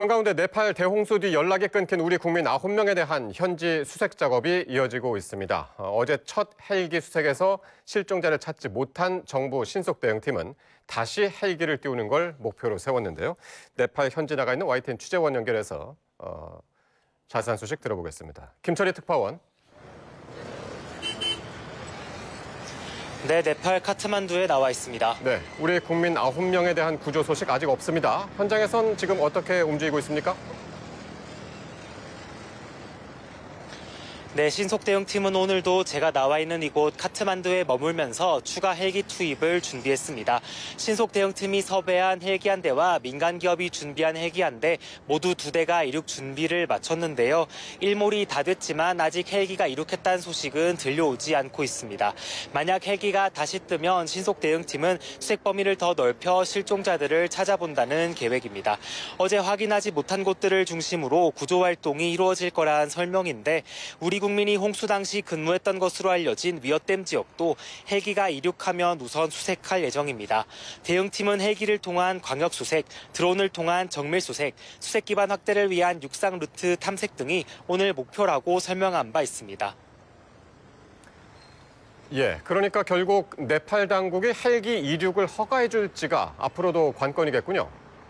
한가운데 네팔 대홍수 뒤 연락이 끊긴 우리 국민 9명에 대한 현지 수색 작업이 이어지고 있습니다. 어제 첫 헬기 수색에서 실종자를 찾지 못한 정부 신속대응팀은 다시 헬기를 띄우는 걸 목표로 세웠는데요. 네팔 현지 나가 있는 YTN 취재원 연결해서 자세한 소식 들어보겠습니다. 김철희 특파원. 네, 네팔 카트만두에 나와 있습니다. 네, 우리 국민 9명에 대한 구조 소식 아직 없습니다. 현장에선 지금 어떻게 움직이고 있습니까? 네, 신속대응팀은 오늘도 제가 나와 있는 이곳 카트만두에 머물면서 추가 헬기 투입을 준비했습니다. 신속대응팀이 섭외한 헬기 한 대와 민간 기업이 준비한 헬기 한 대 모두 2대가 이륙 준비를 마쳤는데요. 일몰이 다 됐지만 아직 헬기가 이륙했다는 소식은 들려오지 않고 있습니다. 만약 헬기가 다시 뜨면 신속대응팀은 수색 범위를 더 넓혀 실종자들을 찾아본다는 계획입니다. 어제 확인하지 못한 곳들을 중심으로 구조활동이 이루어질 거란 설명인데 우리 국민이 홍수 당시 근무했던 것으로 알려진 위어댐 지역도 헬기가 이륙하면 우선 수색할 예정입니다. 대응팀은 헬기를 통한 광역수색, 드론을 통한 정밀수색, 수색 기반 확대를 위한 육상 루트 탐색 등이 오늘 목표라고 설명한 바 있습니다. 예, 그러니까 결국 네팔 당국이 헬기 이륙을 허가해 줄지가 앞으로도 관건이겠군요.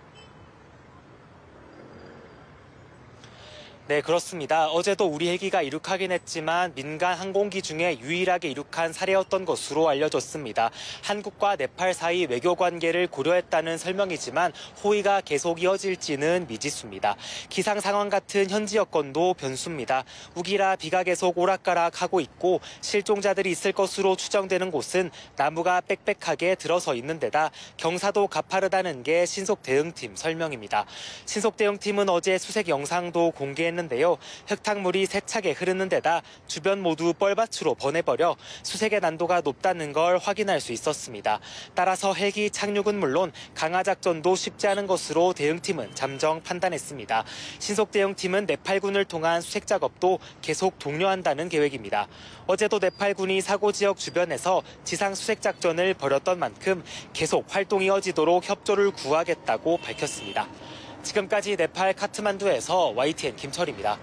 네, 그렇습니다. 어제도 우리 헬기가 이륙하긴 했지만 민간 항공기 중에 유일하게 이륙한 사례였던 것으로 알려졌습니다. 한국과 네팔 사이 외교 관계를 고려했다는 설명이지만 호의가 계속 이어질지는 미지수입니다. 기상 상황 같은 현지 여건도 변수입니다. 우기라 비가 계속 오락가락하고 있고 실종자들이 있을 것으로 추정되는 곳은 나무가 빽빽하게 들어서 있는 데다 경사도 가파르다는 게 신속대응팀 설명입니다. 신속대응팀은 어제 수색 영상도 공개했는데요. 흙탕물이 세차게 흐르는 데다 주변 모두 뻘밭으로 번해버려 수색의 난도가 높다는 걸 확인할 수 있었습니다. 따라서 헬기 착륙은 물론 강화작전도 쉽지 않은 것으로 대응팀은 잠정 판단했습니다. 신속대응팀은 네팔군을 통한 수색 작업도 계속 독려한다는 계획입니다. 어제도 네팔군이 사고 지역 주변에서 지상 수색 작전을 벌였던 만큼 계속 활동이 이어지도록 협조를 구하겠다고 밝혔습니다. 지금까지 네팔 카트만두에서 YTN 김철입니다.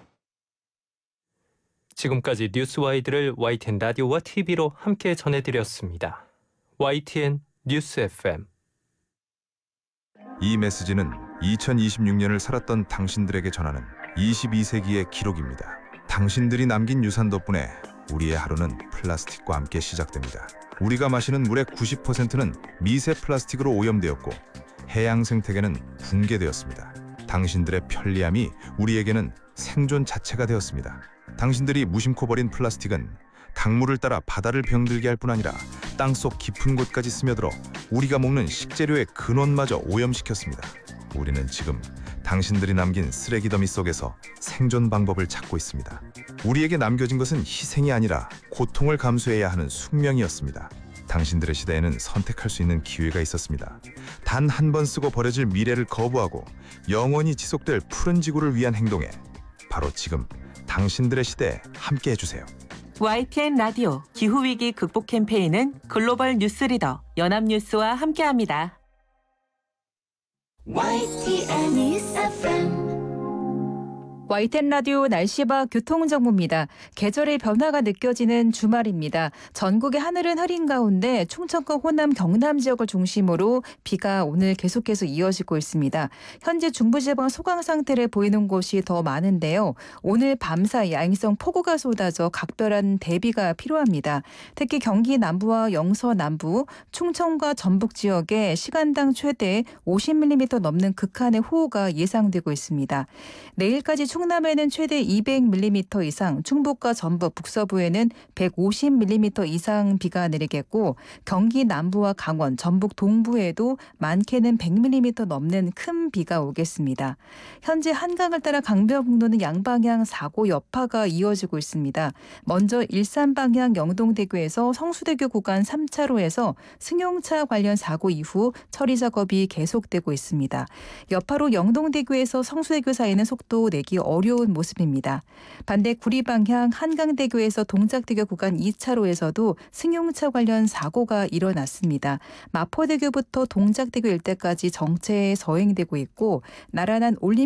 지금까지 뉴스와이드를 YTN 라디오와 TV로 함께 전해드렸습니다. YTN 뉴스 FM. 이 메시지는 2026년을 살았던 당신들에게 전하는 22세기의 기록입니다. 당신들이 남긴 유산 덕분에 우리의 하루는 플라스틱과 함께 시작됩니다. 우리가 마시는 물의 90%는 미세 플라스틱으로 오염되었고 해양 생태계는 붕괴되었습니다. 당신들의 편리함이 우리에게는 생존 자체가 되었습니다. 당신들이 무심코 버린 플라스틱은 강물을 따라 바다를 병들게 할 뿐 아니라 땅속 깊은 곳까지 스며들어 우리가 먹는 식재료의 근원마저 오염시켰습니다. 우리는 지금 당신들이 남긴 쓰레기 더미 속에서 생존 방법을 찾고 있습니다. 우리에게 남겨진 것은 희생이 아니라 고통을 감수해야 하는 숙명이었습니다. 당신들의 시대에는 선택할 수 있는 기회가 있었습니다. 단 한 번 쓰고 버려질 미래를 거부하고 영원히 지속될 푸른 지구를 위한 행동에 바로 지금 당신들의 시대에 함께 해주세요. YTN 라디오 기후위기 극복 캠페인은 글로벌 뉴스리더 연합뉴스와 함께합니다. YTN News FM. YTN 라디오 날씨와 교통정보입니다. 계절의 변화가 느껴지는 주말입니다. 전국의 하늘은 흐린 가운데 충청과 호남, 경남 지역을 중심으로 비가 오늘 계속해서 이어지고 있습니다. 현재 중부지방 소강 상태를 보이는 곳이 더 많은데요. 오늘 밤사이 양이성 폭우가 쏟아져 각별한 대비가 필요합니다. 특히 경기 남부와 영서 남부, 충청과 전북 지역에 시간당 최대 50mm 넘는 극한의 호우가 예상되고 있습니다. 내일까지 충남에는 최대 200mm 이상, 충북과 전북, 북서부에는 150mm 이상 비가 내리겠고 경기 남부와 강원, 전북 동부에도 많게는 100mm 넘는 큰 비가 오겠습니다. 현재 한강을 따라 강변북로는 양방향 사고 여파가 이어지고 있습니다. 먼저 일산 방향 영동대교에서 성수대교 구간 3차로에서 승용차 관련 사고 이후 처리 작업이 계속되고 있습니다. 여파로 영동대교에서 성수대교 사이는 속도 내기 어려운 모습입니다. 반대 구리 방향 한강대교에서 동작대교 구간 2차로에서도 승용차 관련 사고가 일어났습니다. 마포대교부터 동작대교 일대까지 정체 서행되고 있고 나란한 올림